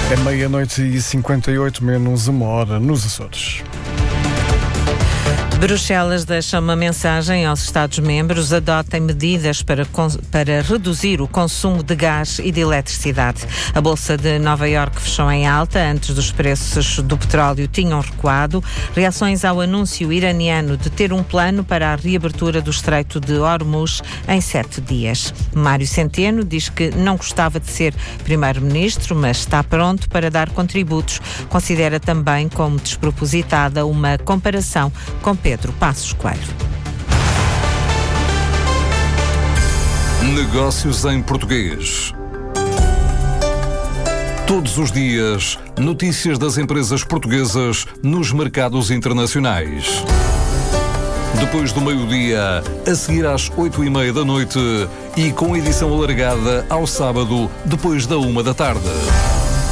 É 00:58, menos uma hora nos Açores. Bruxelas deixa uma mensagem aos Estados-membros: adotem medidas para reduzir o consumo de gás e de eletricidade. A Bolsa de Nova Iorque fechou em alta, antes dos preços do petróleo tinham recuado. Reações ao anúncio iraniano de ter um plano para a reabertura do Estreito de Hormuz em 7 dias. Mário Centeno diz que não gostava de ser primeiro-ministro, mas está pronto para dar contributos. Considera também como despropositada uma comparação com Pedro Passos Coelho. Negócios em português. Todos os dias, notícias das empresas portuguesas nos mercados internacionais. Depois do meio-dia, a seguir às 20:30 da noite e com edição alargada ao sábado, depois da 1 da tarde.